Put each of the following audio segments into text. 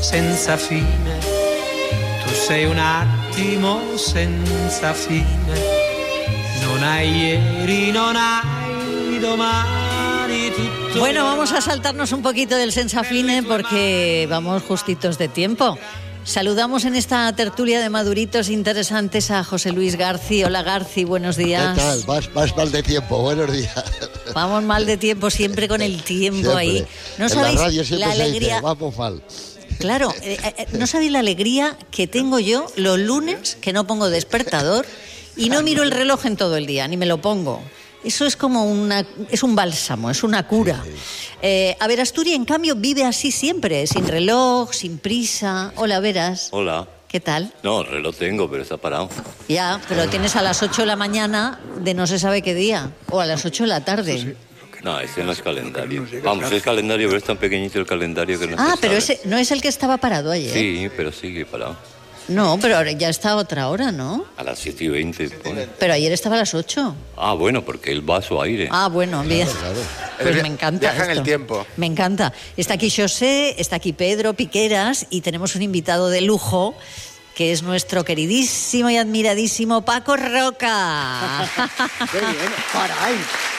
senza fine, tu sei un attimo senza fine, non hai ieri, non hai domani, tutto. Bueno, vamos a saltarnos un poquito del sensafine porque vamos justitos de tiempo. Saludamos en esta tertulia de maduritos interesantes a José Luis Garci. Hola Garci, buenos días. ¿Qué tal? Vas mal de tiempo, buenos días. Vamos mal de tiempo, siempre con el tiempo siempre. Ahí. ¿No en sabéis la radio siempre la alegría? se dice, vamos mal. Claro, ¿no sabéis la alegría que tengo yo los lunes que no pongo despertador y no miro el reloj en todo el día, ni me lo pongo? Eso es como es un bálsamo, es una cura. A ver, Asturias, en cambio, vive así siempre, sin reloj, sin prisa. Hola, Veras. Hola. ¿Qué tal? No, reloj tengo, pero está parado. Ya, pero tienes a las 8 de la mañana de no se sabe qué día, o a las 8 de la tarde. No, ese no es calendario. Vamos, es calendario, pero es tan pequeñito el calendario que no se Ah, pero sabe. ese no es el que estaba parado ayer. Sí, pero sigue parado. No, pero ahora ya está a otra hora, ¿no? A las 7:20 pone. Pero ayer estaba a las 8. Ah, bueno, porque el vaso aire. Ah, bueno, bien. Claro. Pues me encanta Viaja en esto. el tiempo. Me encanta. Está aquí José, está aquí Pedro Piqueras y tenemos un invitado de lujo que es nuestro queridísimo y admiradísimo Paco Roca. ¡Qué bien! ¡Caray!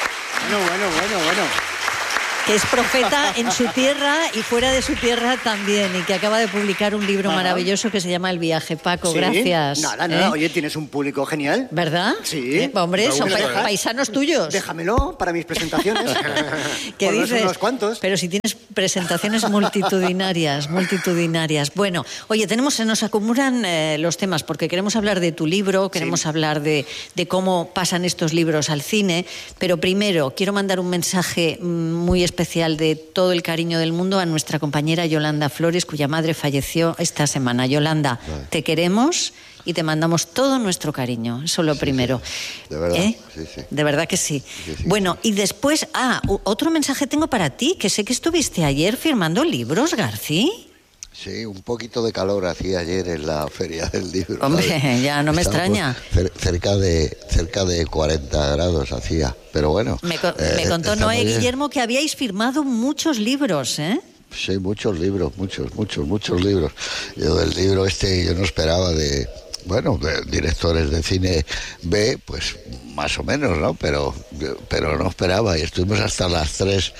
Bueno. Que es profeta en su tierra y fuera de su tierra también, y que acaba de publicar un libro maravilloso que se llama El viaje. Paco, Sí, gracias. Nada. Oye, tienes un público genial. ¿Verdad? Sí. Hombre, son Me gusta. paisanos tuyos. Déjamelo para mis presentaciones. ¿Qué Por lo menos dices? unos cuantos. Pero si tienes presentaciones multitudinarias. Bueno, oye, se nos acumulan los temas porque queremos hablar de tu libro, queremos hablar de cómo pasan estos libros al cine, pero primero quiero mandar un mensaje muy especial de todo el cariño del mundo a nuestra compañera Yolanda Flores, cuya madre falleció esta semana. Yolanda, te queremos y te mandamos todo nuestro cariño. Eso es lo primero. De verdad, sí. De verdad que sí. Sí. Bueno, y después, otro mensaje tengo para ti, que sé que estuviste ayer firmando libros, Garci. Sí, un poquito de calor hacía ayer en la feria del libro. Hombre, ¿sabes? ya no me Estábamos extraña. Cerca de 40 grados hacía, pero bueno. Me contó está Noé muy bien. Guillermo que habíais firmado muchos libros, ¿eh? Sí, muchos libros, muchos libros. Yo del libro yo no esperaba de directores de cine B, pues más o menos, ¿no? Pero no esperaba, y estuvimos hasta las 3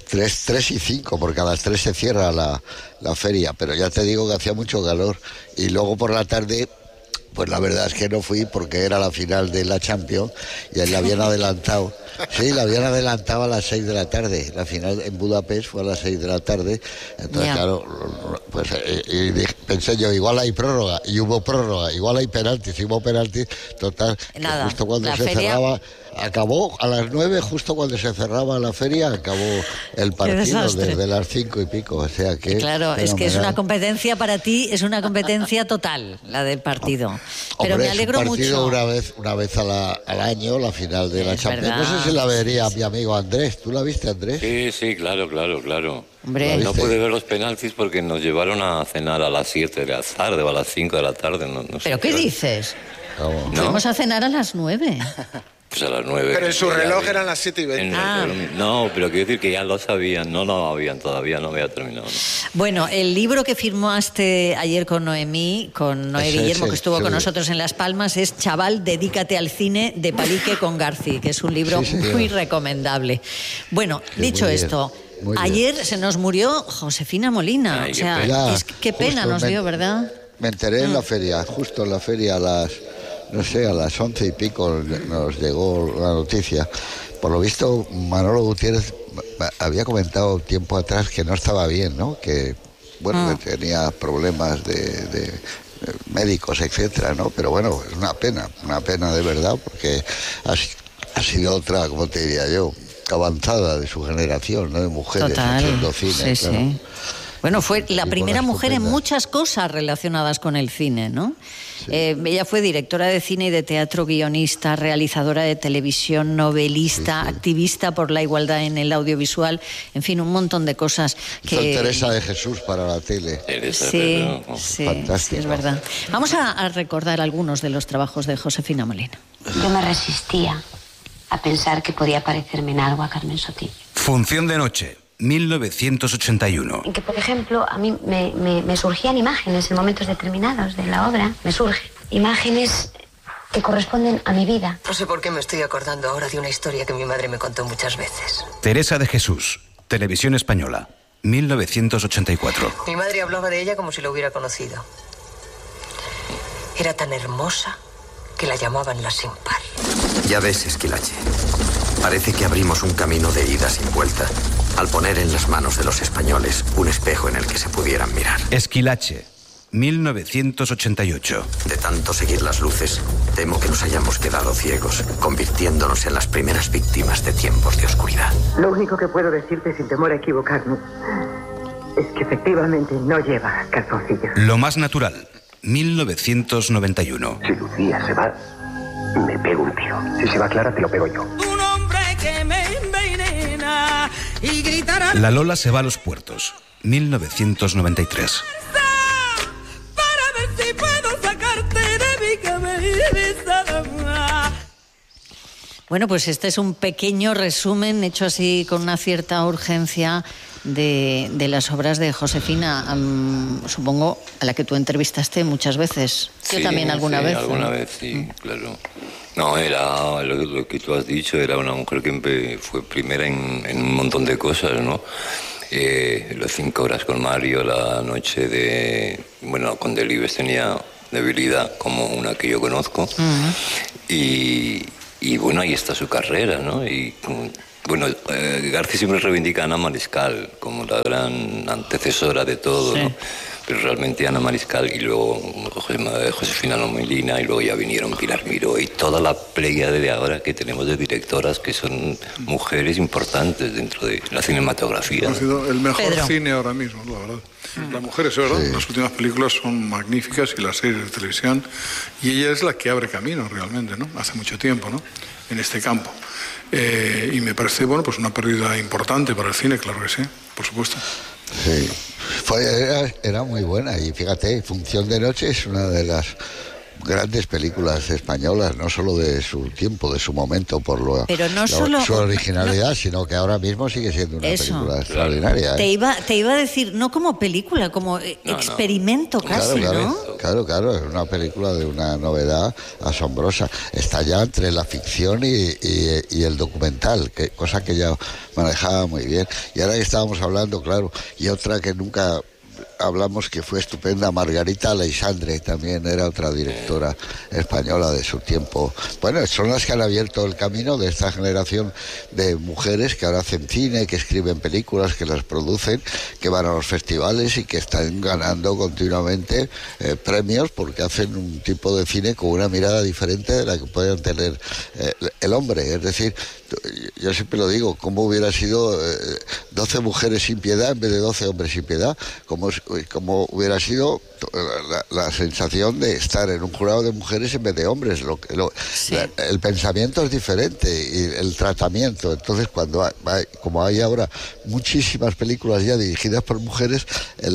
y 5, porque a las 3 se cierra la feria, pero ya te digo que hacía mucho calor, y luego por la tarde, pues la verdad es que no fui porque era la final de la Champions y la habían adelantado. Sí, la habían adelantado a las 6 de la tarde. La final en Budapest fue a las 6 de la tarde. Entonces, claro, pues pensé yo, igual hay prórroga, y hubo prórroga, igual hay penaltis, y hubo penaltis. Total, nada, justo cuando la se feria cerraba, acabó a las 9, justo cuando se cerraba la feria, acabó el partido desastre. desde las 5 y pico. O sea que. Claro, es que es una fenomenal. competencia para ti, es una competencia total, la del partido. Pero Hombre, me alegro es un partido mucho. una vez al año, la final de la Es Champions. verdad. No sé si la vería mi amigo Andrés. ¿Tú la viste, Andrés? Sí, claro. Hombre. No pude ver los penaltis porque nos llevaron a cenar a las 7 de la tarde o a las 5 de la tarde. No sé ¿Pero qué dices? Vamos. ¿No? Fuimos a cenar a las 9. Pues a las 9. Pero en su reloj eran las 7:20. No, pero quiero decir que ya lo sabían. No lo habían todavía, no había terminado. ¿no? Bueno, el libro que firmaste ayer con Noemí, con Noé Ese Guillermo, es que estuvo el con que- nosotros en Las Palmas, es Chaval, dedícate al cine, de Palique con Garci, que es un libro Sí, señor. muy recomendable. Bueno, Sí, dicho muy bien, esto, muy bien. ayer se nos murió Josefina Molina. Ay, O qué sea, pena. qué pena Justo nos dio, ¿verdad? Me enteré en la feria, justo en la feria a las 11 y pico nos llegó la noticia. Por lo visto, Manolo Gutiérrez había comentado tiempo atrás que no estaba bien, ¿no? Que, que tenía problemas de médicos, etcétera, ¿no? Pero bueno, es una pena de verdad, porque ha sido otra, como te diría yo, avanzada de su generación, ¿no? De mujeres haciendo cine, sí, claro. sí. Bueno, fue la Figuras primera mujer en estupendas. muchas cosas relacionadas con el cine, ¿no? Ella fue directora de cine y de teatro, guionista, realizadora de televisión, novelista, activista por la igualdad en el audiovisual, en fin, un montón de cosas Hizo Teresa de Jesús para la tele. Sí, Fantástico. es verdad. Vamos a recordar algunos de los trabajos de Josefina Molina. Yo me resistía a pensar que podía parecerme en algo a Carmen Sotillo. Función de noche, 1981. En que, por ejemplo, a mí me surgían imágenes en momentos determinados de la obra. Me surgen imágenes que corresponden a mi vida. No sé por qué me estoy acordando ahora de una historia que mi madre me contó muchas veces. Teresa de Jesús, Televisión Española, 1984. Mi madre hablaba de ella como si la hubiera conocido. Era tan hermosa que la llamaban la sin par. Ya ves, Esquilache. Parece que abrimos un camino de ida sin vuelta al poner en las manos de los españoles un espejo en el que se pudieran mirar. Esquilache, 1988. De tanto seguir las luces, temo que nos hayamos quedado ciegos, convirtiéndonos en las primeras víctimas de tiempos de oscuridad. Lo único que puedo decirte sin temor a equivocarme es que efectivamente no lleva calzoncillos. Lo más natural, 1991. Si Lucía se va, me pego un tiro. Si se va Clara, te lo pego yo. Un hombre que me envenena y gritará. La Lola se va a los puertos, 1993. Para ver si puedo sacarte de mi cabeza. Bueno, pues este es un pequeño resumen hecho así con una cierta urgencia de las obras de Josefina, supongo a la que tú entrevistaste muchas veces. Yo también alguna vez. Alguna vez, sí, claro. No, era lo que tú has dicho, era una mujer que fue primera en un montón de cosas, ¿no? Los 5 horas con Mario, la noche de... Bueno, con Delibes tenía debilidad como una que yo conozco. Y bueno, ahí está su carrera, ¿no? Y bueno, García siempre reivindica a Ana Mariscal como la gran antecesora de todo, sí, ¿no? Pero realmente Ana Mariscal y luego Josefina Lomelina y luego ya vinieron Pilar Miró y toda la pléyade de ahora que tenemos de directoras que son mujeres importantes dentro de la cinematografía. Ha sido el mejor Pedro. cine ahora mismo, la verdad. Las mujeres, ¿verdad? Sí. Las últimas películas son magníficas y las series de televisión. Y ella es la que abre camino realmente, ¿no? Hace mucho tiempo, ¿no? En este campo. Y me parece, bueno, pues una pérdida importante para el cine, claro que sí, por supuesto. Sí, era muy buena y fíjate, Función de Noche es una de las grandes películas españolas, no solo de su tiempo, de su momento, por su originalidad, sino que ahora mismo sigue siendo una película extraordinaria. Te iba a decir, no como película, como experimento casi, ¿no? Claro, es una película de una novedad asombrosa. Está ya entre la ficción y el documental, cosa que ella manejaba muy bien. Y ahora que estábamos hablando, claro, y otra que nunca hablamos que fue estupenda, Margarita Aleixandre, también era otra directora española de su tiempo. Bueno, son las que han abierto el camino de esta generación de mujeres que ahora hacen cine, que escriben películas, que las producen, que van a los festivales y que están ganando continuamente premios porque hacen un tipo de cine con una mirada diferente de la que pueden tener el hombre. Es decir, yo siempre lo digo, ¿cómo hubiera sido 12 mujeres sin piedad en vez de 12 hombres sin piedad? Como hubiera sido la sensación de estar en un jurado de mujeres en vez de hombres. El pensamiento es diferente y el tratamiento. Entonces, como hay ahora muchísimas películas ya dirigidas por mujeres,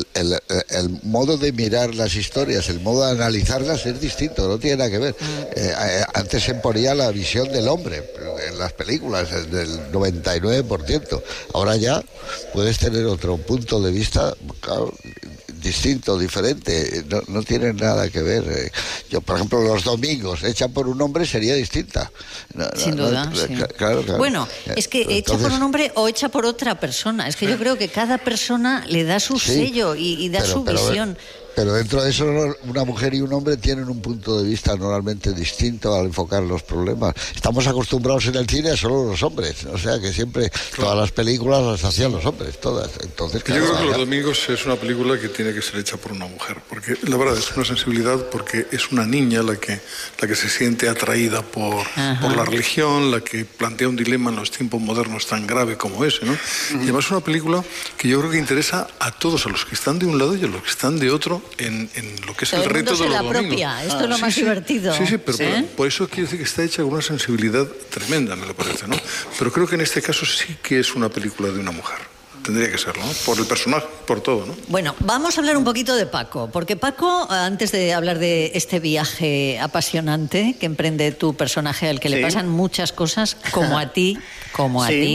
el modo de mirar las historias, el modo de analizarlas es distinto, no tiene nada que ver. Antes se imponía la visión del hombre en las películas, del 99%. Ahora ya puedes tener otro punto de vista, claro, distinto, diferente, no tienen nada que ver. Yo, por ejemplo, Los domingos, hecha por un hombre sería distinta. Sin duda, sí. Claro. Bueno, es que hecha por un hombre o hecha por otra persona. Es que yo creo que cada persona le da su sello y da su visión. Pero dentro de eso, una mujer y un hombre tienen un punto de vista normalmente distinto al enfocar los problemas. Estamos acostumbrados en el cine a solo los hombres, o sea que siempre todas las películas las hacían los hombres, todas. Entonces, yo creo que Los domingos es una película que tiene que ser hecha por una mujer, porque la verdad es una sensibilidad, porque es una niña la que se siente atraída por la religión, la que plantea un dilema en los tiempos modernos tan grave como ese, ¿no? Y además es una película que yo creo que interesa a todos, a los que están de un lado y a los que están de otro, en lo que es el reto de los domingos. Propia. Esto es lo más divertido. Sí, pero por eso quiero decir que está hecha con una sensibilidad tremenda, me lo parece, ¿no? Pero creo que en este caso sí que es una película de una mujer. Tendría que serlo, ¿no? Por el personaje, por todo, ¿no? Bueno, vamos a hablar un poquito de Paco, porque Paco, antes de hablar de este viaje apasionante que emprende tu personaje, al que le pasan muchas cosas, como a ti,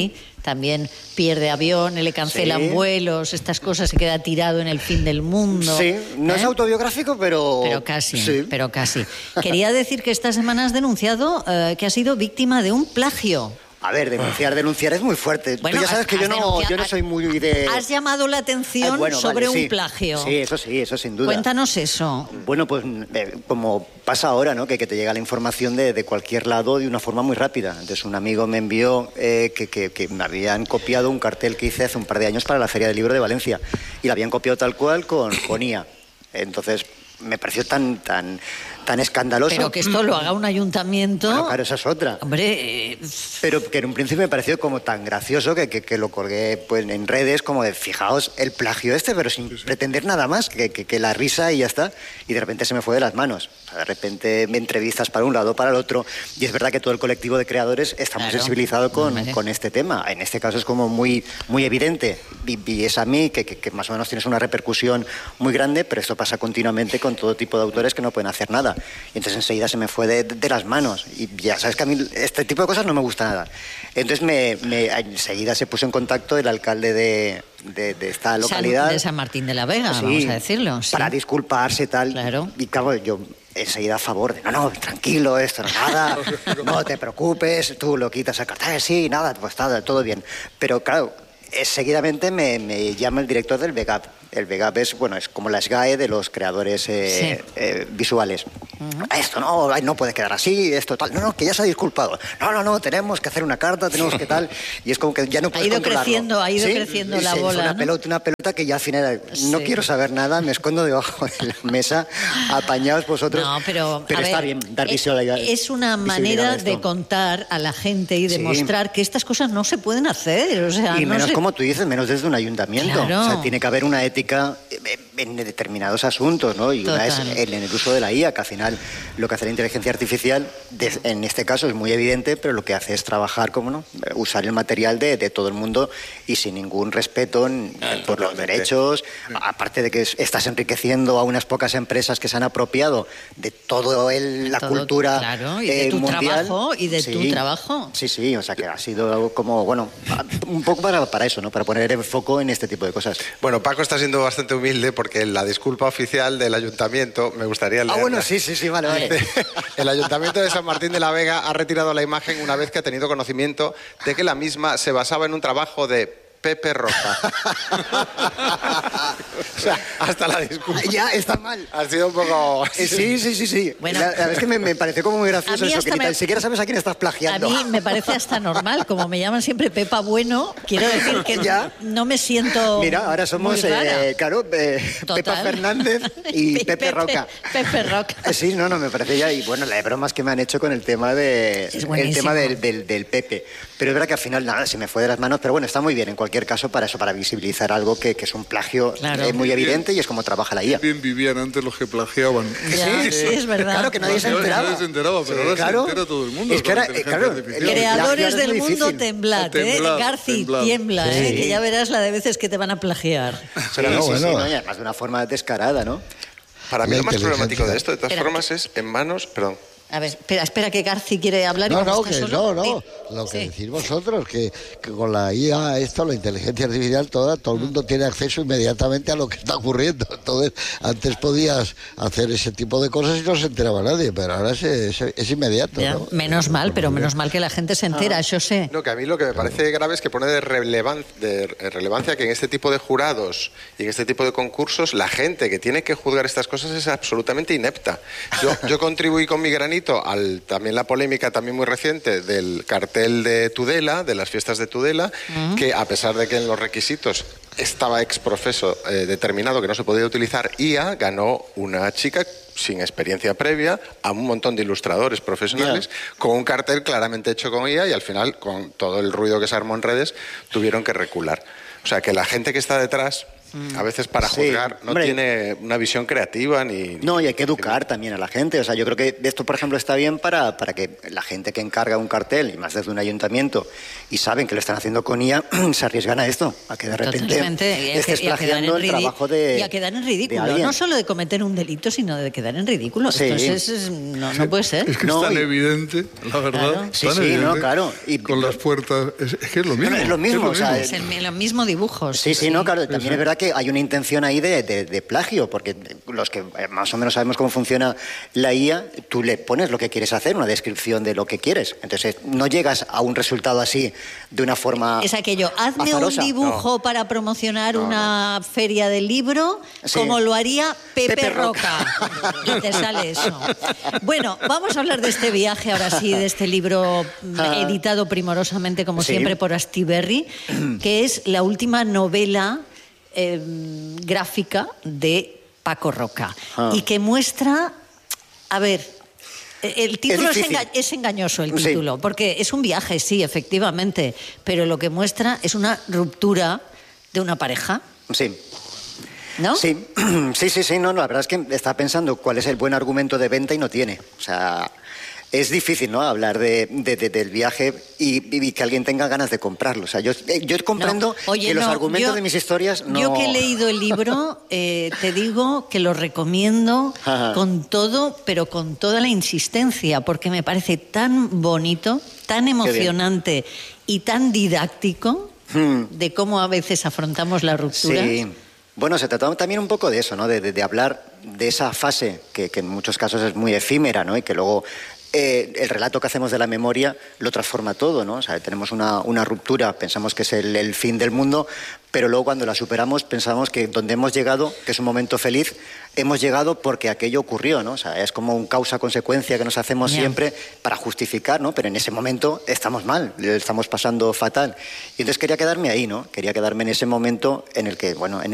también pierde avión, le cancelan vuelos, estas cosas, se queda tirado en el fin del mundo. Sí, no es autobiográfico, pero... Pero casi. Quería decir que esta semana has denunciado que has sido víctima de un plagio. A ver, denunciar es muy fuerte. Bueno, tú ya sabes que yo no soy muy de... Has llamado la atención sobre un plagio. Sí, eso sin duda. Cuéntanos eso. Bueno, pues como pasa ahora, ¿no? Que te llega la información de cualquier lado de una forma muy rápida. Entonces un amigo me envió que me habían copiado un cartel que hice hace un par de años para la Feria del Libro de Valencia. Y lo habían copiado tal cual con IA. Entonces me pareció tan escandaloso. Pero que esto lo haga un ayuntamiento... Bueno, claro, esa es otra. Hombre... Pero que en un principio me pareció como tan gracioso que lo colgué pues, en redes como de, fijaos, el plagio pero sin pretender nada más, que la risa y ya está. Y de repente se me fue de las manos. O sea, de repente me entrevistas para un lado, para el otro. Y es verdad que todo el colectivo de creadores está muy sensibilizado con este tema. En este caso es como muy evidente. Y es a mí que más o menos tienes una repercusión muy grande, pero esto pasa continuamente con todo tipo de autores que no pueden hacer nada. Y entonces enseguida se me fue de las manos. Y ya sabes que a mí este tipo de cosas no me gusta nada. Entonces enseguida se puso en contacto el alcalde de esta localidad. De San Martín de la Vega, sí, vamos a decirlo. Sí. Para disculparse tal. Claro. Y claro, yo enseguida a favor de, no, tranquilo, esto no es nada, no te preocupes, tú lo quitas a cartel, sí, nada, pues nada, todo bien. Pero claro, seguidamente me llama el director del VEGAP. El VEGAP es como la SGAE de los creadores visuales. Esto no puede quedar así, esto tal. No, que ya se ha disculpado. No, tenemos que hacer una carta, tenemos que tal. Y es como que ya no puedes controlarlo. Ha ido creciendo la bola. Una pelota que ya al final no quiero saber nada, me escondo debajo de la mesa, apañados vosotros. No, pero está bien dar visualidad. Es una manera de contar a la gente y demostrar que estas cosas no se pueden hacer. O sea, y menos como tú dices, menos desde un ayuntamiento. Claro. O sea, tiene que haber una ética en determinados asuntos, ¿no? Y una es en el uso de la IA, que al final lo que hace la inteligencia artificial, en este caso es muy evidente, pero lo que hace es trabajar, usar el material de todo el mundo y sin ningún respeto por los derechos, aparte de que estás enriqueciendo a unas pocas empresas que se han apropiado de toda la cultura y de tu mundial. Trabajo y de tu trabajo. Sí, o sea que ha sido como, un poco para eso, ¿no? Para poner el foco en este tipo de cosas. Bueno, Paco está siendo bastante humilde porque la disculpa oficial del ayuntamiento me gustaría leerla. Bueno, sí, vale. El ayuntamiento de San Martín de la Vega ha retirado la imagen una vez que ha tenido conocimiento de que la misma se basaba en un trabajo de Pepe Roca. O sea, hasta la disculpa. Ya, está mal. Ha sido un poco... Sí. Bueno, la verdad es que me pareció como muy gracioso eso, que ni siquiera sabes a quién estás plagiando. A mí me parece hasta normal, como me llaman siempre Pepa Bueno, quiero decir que no me siento... Mira, ahora somos, Pepa Fernández y Pepe Roca. Pepe Roca. Sí, no, me parece ya, y bueno, la de bromas que me han hecho con el tema del Pepe. Pero es verdad que al final nada, se me fue de las manos, pero bueno, está muy bien en cualquier caso para visibilizar algo que es un plagio muy evidente y es como trabaja la IA. Bien vivían antes los que plagiaban. Sí, es verdad. Claro que nadie se enteraba. Nadie se enteraba, pero ahora se entera todo el mundo. Es que ahora, creadores del mundo, temblad, Garci, tiembla, que ya verás la de veces que te van a plagiar. Pero además de una forma descarada, ¿no? Para mí lo más problemático de esto, de todas formas, es en manos... Perdón. A ver, espera que Garci quiere hablar. No. Lo que decís vosotros, que con la IA, la inteligencia artificial, todo el mundo tiene acceso inmediatamente a lo que está ocurriendo. Entonces, antes podías hacer ese tipo de cosas y no se enteraba nadie, pero ahora es inmediato. ¿No? Menos mal que la gente se entera, yo sé. No, que a mí lo que me parece grave es que pone de relevancia que en este tipo de jurados y en este tipo de concursos la gente que tiene que juzgar estas cosas es absolutamente inepta. Yo contribuí con mi granito también la polémica también muy reciente del cartel de Tudela, de las fiestas de Tudela, que a pesar de que en los requisitos estaba exprofeso determinado que no se podía utilizar IA, ganó una chica sin experiencia previa a un montón de ilustradores profesionales con un cartel claramente hecho con IA y al final, con todo el ruido que se armó en redes, tuvieron que recular. O sea, que la gente que está detrás A veces para juzgar no tiene una visión creativa ni... No, y hay que educar también a la gente. O sea, yo creo que esto, por ejemplo, está bien para que la gente que encarga un cartel, y más desde un ayuntamiento, y saben que lo están haciendo con IA, se arriesgan a esto, a que de repente estés plagiando el trabajo de... Y a quedar en ridículo, no solo de cometer un delito, sino de quedar en ridículo. Sí. Entonces, no puede ser. Es que es tan evidente, la verdad. Claro. Sí, no, claro. Y con las puertas, es que es lo mismo. Bueno, es lo mismo, o sea, es el mismo dibujo. Sí, no, claro. También es verdad que hay una intención ahí de plagio, porque los que más o menos sabemos cómo funciona la IA, tú le pones lo que quieres hacer, una descripción de lo que quieres. Entonces, no llegas a un resultado así de una forma Es aquello, hazme azarosa. un dibujo para promocionar una feria del libro, como lo haría Pepe Roca. Y te sale eso. Bueno, vamos a hablar de este viaje ahora sí, de este libro editado primorosamente, como siempre, por Astiberri, que es la última novela gráfica de Paco Roca y que muestra, a ver, el título es engañoso, el título, porque es un viaje, sí, efectivamente, pero lo que muestra es una ruptura de una pareja. Sí. ¿No? Sí, no, la verdad es que estaba pensando cuál es el buen argumento de venta y no tiene. O sea, es difícil, ¿no?, hablar del viaje y que alguien tenga ganas de comprarlo. O sea, yo comprendo que los argumentos de mis historias no... Yo que he leído el libro, te digo que lo recomiendo con todo, pero con toda la insistencia, porque me parece tan bonito, tan emocionante y tan didáctico de cómo a veces afrontamos la ruptura. Sí. Bueno, se trataba también un poco de eso, ¿no? De hablar de esa fase que en muchos casos es muy efímera, ¿no? Y que luego el relato que hacemos de la memoria lo transforma todo, ¿no? O sea, tenemos una ruptura, pensamos que es el fin del mundo, pero luego cuando la superamos pensamos que donde hemos llegado, que es un momento feliz, hemos llegado porque aquello ocurrió, ¿no? O sea, es como un causa-consecuencia que nos hacemos siempre para justificar, ¿no? Pero en ese momento estamos mal, le estamos pasando fatal. Y entonces quería quedarme ahí, ¿no? Quería quedarme en ese momento en el que, bueno,